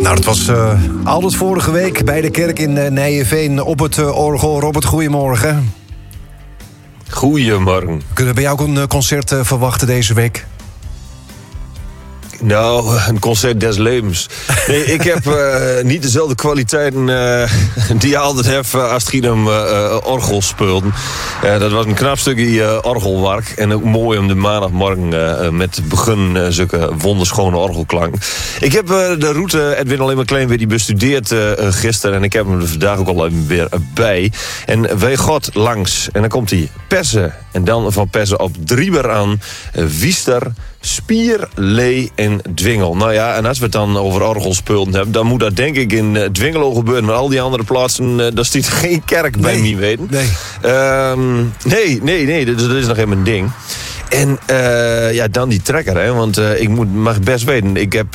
Nou, dat was Aldert vorige week bij de kerk in Nijenveen op het orgel. Robert, goedemorgen. Goedemorgen. Kunnen we bij jou ook een concert verwachten deze week? Nou, een concert des levens. Nee, ik heb niet dezelfde kwaliteiten die je altijd hebt als het ging om orgel speelden. Dat was een knap stukje orgelwerk. En ook mooi om de maandagmorgen met te beginnen zulke wonderschone orgelklanken. Ik heb de route Edwin alleen maar een klein beetje bestudeerd gisteren. En ik heb hem er vandaag ook al weer bij. En wij God langs. En dan komt hij Persen. En dan van Persen op Drieber aan. Wiester, Spier, Lee en Dwingel. Nou ja, en als we het dan over orgelspulten hebben, dan moet dat denk ik in Dwingelo gebeuren. Maar al die andere plaatsen, daar staat geen kerk bij mij weten. Nee, dat is nog helemaal een ding. En dan die trekker, hè, want ik mag best weten, ik heb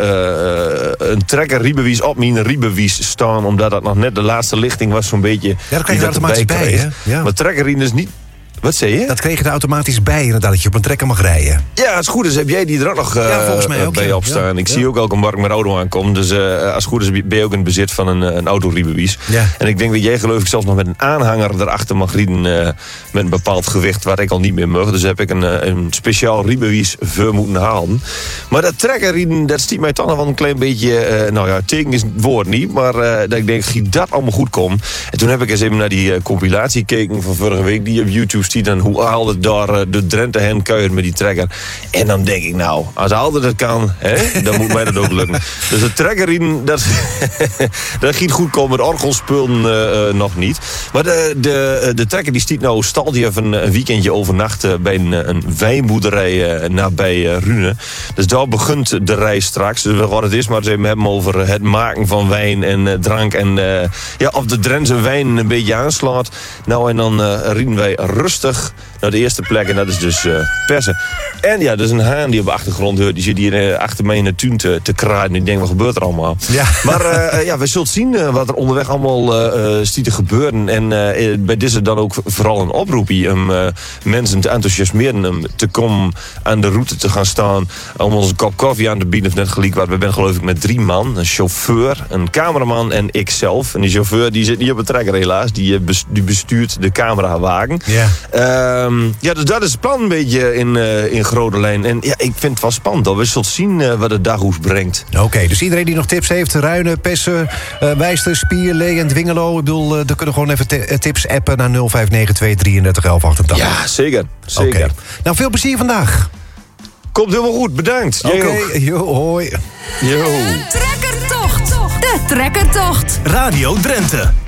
een trekker riebewies op mijn riebewies staan, omdat dat nog net de laatste lichting was, zo'n beetje. Ja, dat krijg je er automatisch bij, hè? Ja. Maar trekkerrien is niet... Wat zei je? Dat kreeg je er automatisch bij, inderdaad, dat je op een trekker mag rijden. Ja, als het goed is heb jij die er ook nog volgens mij ook, bij opstaan. Ja. Ik zie ook elke morgen met auto aankomen. Dus als het goed is ben je ook in het bezit van een autoriebewijs. Ja. En ik denk dat jij geloof ik zelfs nog met een aanhanger erachter mag rijden met een bepaald gewicht waar ik al niet meer mag. Dus heb ik een speciaal riebewijs voor moeten halen. Maar dat trekkerrieden, dat stiet mij toch nog wel een klein beetje... teken is het woord niet, maar dat ik denk, giet dat allemaal goed komen. En toen heb ik eens even naar die compilatie gekeken van vorige week, die op YouTube ziet dan hoe Aldert daar de Drenthe hen kuiert met die trekker. En dan denk ik, nou, als Aldert het kan, hè, dan moet mij dat ook lukken. Dus het trekkerien, dat giet goed komen. Met orgelspullen nog niet. Maar de trekker die stiet nou stal die even een weekendje overnacht bij een wijnboerderij nabij Rune. Dus daar begint de reis straks. Dus wat het is, maar ze hebben over het maken van wijn en drank. En of de Drentse wijn een beetje aanslaat. Nou, en dan rieden wij rustig naar de eerste plek. En dat is dus Persen. En ja, dus een haan die op de achtergrond hoort. Die zit hier achter mij in de tuin te kraaien. En ik denk, wat gebeurt er allemaal? Ja. Maar we zullen zien wat er onderweg allemaal stiet te gebeuren. En bij deze dan ook vooral een oproepje om mensen te enthousiasmeren om te komen aan de route te gaan staan. Om ons een kop koffie aan te bieden. Of net gelijk wat. We zijn geloof ik met 3 man. Een chauffeur, een cameraman en ikzelf. En die chauffeur die zit niet op het trekker helaas. Die bestuurt de camerawagen. Ja. Dus dat is het plan een beetje in grote lijn. En ja, ik vind het wel spannend. We zullen zien wat het daghoes brengt. Oké, dus iedereen die nog tips heeft, Ruinen, Pessen, Wijster, Spier, Lee en Dwingelo. Ik bedoel, er kunnen gewoon even tips appen naar 0592 33 11 88. Ja, zeker. Okay. Nou, veel plezier vandaag. Komt helemaal goed, bedankt. Oké, hoi. Yo. De Trekkertocht. De Trekkertocht. Radio Drenthe.